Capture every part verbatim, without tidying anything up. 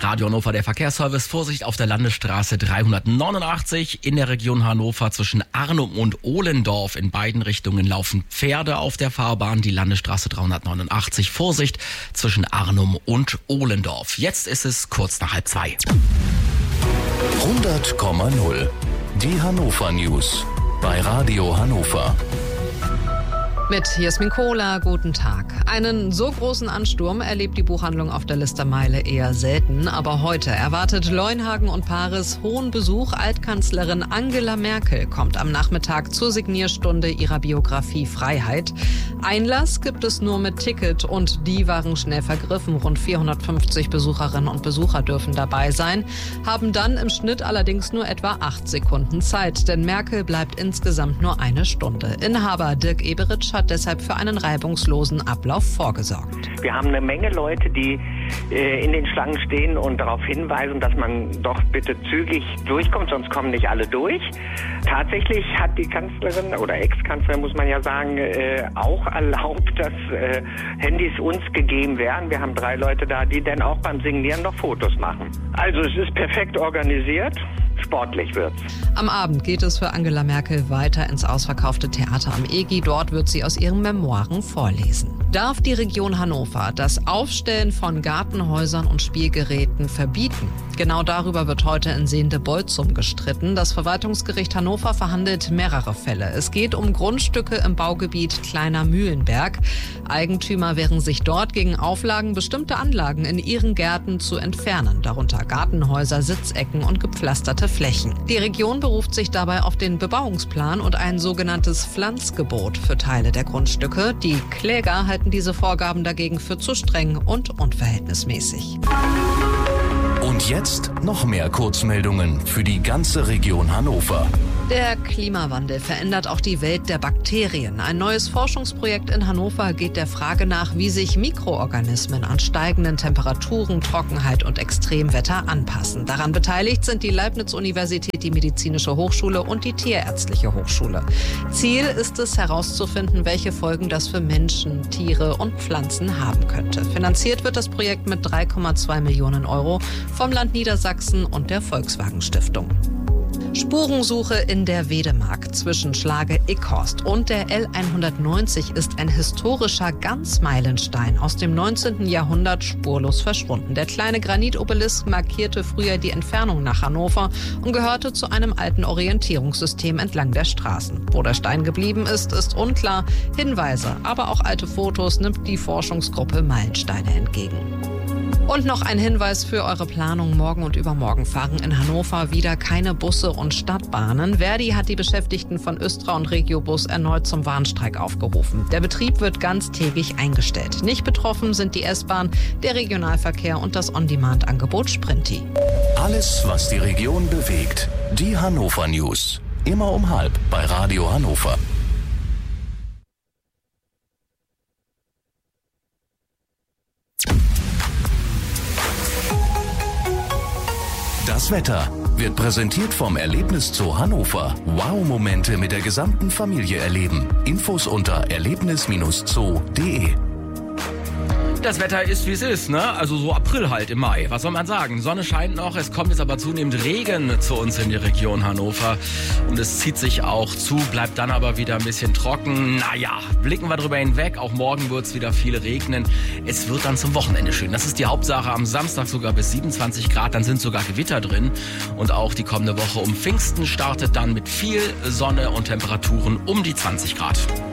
Radio Hannover, der Verkehrsservice. Vorsicht auf der Landesstraße dreihundertneunundachtzig in der Region Hannover zwischen Arnum und Ohlendorf. In beiden Richtungen laufen Pferde auf der Fahrbahn. Die Landesstraße dreihundertneunundachtzig. Vorsicht zwischen Arnum und Ohlendorf. Jetzt ist es kurz nach halb zwei. hundert Komma null. Die Hannover News bei Radio Hannover. Mit Jasmin Kohler, guten Tag. Einen so großen Ansturm erlebt die Buchhandlung auf der Listermeile eher selten. Aber heute erwartet Leunhagen und Paris hohen Besuch. Altkanzlerin Angela Merkel kommt am Nachmittag zur Signierstunde ihrer Biografie Freiheit. Einlass gibt es nur mit Ticket und die waren schnell vergriffen. Rund vierhundertfünfzig Besucherinnen und Besucher dürfen dabei sein, haben dann im Schnitt allerdings nur etwa acht Sekunden Zeit. Denn Merkel bleibt insgesamt nur eine Stunde. Inhaber Dirk Eberitsch hat deshalb für einen reibungslosen Ablauf vorgesorgt. Wir haben eine Menge Leute, die äh, in den Schlangen stehen und darauf hinweisen, dass man doch bitte zügig durchkommt, sonst kommen nicht alle durch. Tatsächlich hat die Kanzlerin oder Ex-Kanzlerin, muss man ja sagen, äh, auch erlaubt, dass äh, Handys uns gegeben werden. Wir haben drei Leute da, die dann auch beim Signieren noch Fotos machen. Also es ist perfekt organisiert. Sportlich wird's. Am Abend geht es für Angela Merkel weiter ins ausverkaufte Theater am E G I. Dort wird sie aus ihren Memoiren vorlesen. Darf die Region Hannover das Aufstellen von Gartenhäusern und Spielgeräten verbieten? Genau darüber wird heute in Sehnde-Bolzum gestritten. Das Verwaltungsgericht Hannover verhandelt mehrere Fälle. Es geht um Grundstücke im Baugebiet Kleiner Mühlenberg. Eigentümer wehren sich dort gegen Auflagen, bestimmte Anlagen in ihren Gärten zu entfernen, darunter Gartenhäuser, Sitzecken und gepflasterte Flächen. Die Region beruft sich dabei auf den Bebauungsplan und ein sogenanntes Pflanzgebot für Teile der Grundstücke. Die Kläger halten diese Vorgaben dagegen für zu streng und unverhältnismäßig. Und jetzt noch mehr Kurzmeldungen für die ganze Region Hannover. Der Klimawandel verändert auch die Welt der Bakterien. Ein neues Forschungsprojekt in Hannover geht der Frage nach, wie sich Mikroorganismen an steigenden Temperaturen, Trockenheit und Extremwetter anpassen. Daran beteiligt sind die Leibniz-Universität, die Medizinische Hochschule und die Tierärztliche Hochschule. Ziel ist es, herauszufinden, welche Folgen das für Menschen, Tiere und Pflanzen haben könnte. Finanziert wird das Projekt mit drei Komma zwei Millionen Euro vom Land Niedersachsen und der Volkswagen Stiftung. Spurensuche in der Wedemark zwischen Schlage Ickhorst und der L hundertneunzig ist ein historischer Ganzmeilenstein aus dem neunzehnten Jahrhundert spurlos verschwunden. Der kleine Granitobelisk markierte früher die Entfernung nach Hannover und gehörte zu einem alten Orientierungssystem entlang der Straßen. Wo der Stein geblieben ist, ist unklar. Hinweise, aber auch alte Fotos nimmt die Forschungsgruppe Meilensteine entgegen. Und noch ein Hinweis für eure Planung. Morgen und übermorgen fahren in Hannover wieder keine Busse und Stadtbahnen. Verdi hat die Beschäftigten von Östra und Regiobus erneut zum Warnstreik aufgerufen. Der Betrieb wird ganztägig eingestellt. Nicht betroffen sind die S-Bahn, der Regionalverkehr und das On-Demand-Angebot Sprinti. Alles, was die Region bewegt. Die Hannover News. Immer um halb bei Radio Hannover. Das Wetter wird präsentiert vom Erlebniszoo Hannover. Wow-Momente mit der gesamten Familie erleben. Infos unter erlebnis Zoo punkt de. Das Wetter ist, wie es ist, ne? Also so April halt im Mai. Was soll man sagen? Sonne scheint noch, es kommt jetzt aber zunehmend Regen zu uns in die Region Hannover. Und es zieht sich auch zu, bleibt dann aber wieder ein bisschen trocken. Naja, blicken wir drüber hinweg. Auch morgen wird es wieder viel regnen. Es wird dann zum Wochenende schön. Das ist die Hauptsache. Am Samstag sogar bis siebenundzwanzig Grad. Dann sind sogar Gewitter drin. Und auch die kommende Woche um Pfingsten startet dann mit viel Sonne und Temperaturen um die zwanzig Grad.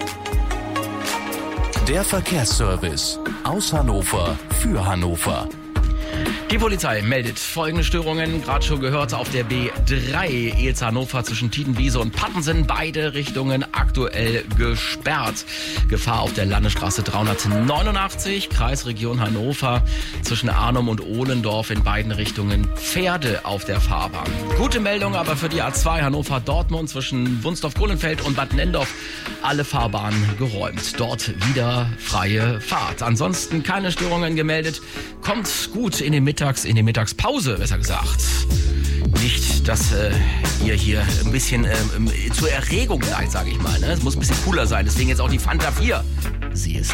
Der Verkehrsservice aus Hannover für Hannover. Die Polizei meldet folgende Störungen, gerade schon gehört, auf der B drei Ehls-Hannover zwischen Tiedenwiese und Pattensen. Beide Richtungen aktuell gesperrt. Gefahr auf der Landesstraße dreihundertneunundachtzig, Kreisregion Hannover, zwischen Arnum und Ohlendorf in beiden Richtungen Pferde auf der Fahrbahn. Gute Meldung aber für die A zwei Hannover-Dortmund zwischen Wunsdorf-Kohlenfeld und Bad Nendorf. Alle Fahrbahnen geräumt. Dort wieder freie Fahrt. Ansonsten keine Störungen gemeldet. Kommt gut in den Mittags, in die Mittagspause, besser gesagt. Nicht, dass äh, ihr hier ein bisschen äh, zur Erregung seid, sage ich mal. Ne? Es muss ein bisschen cooler sein. Deswegen jetzt auch die Fanta vier. Sie ist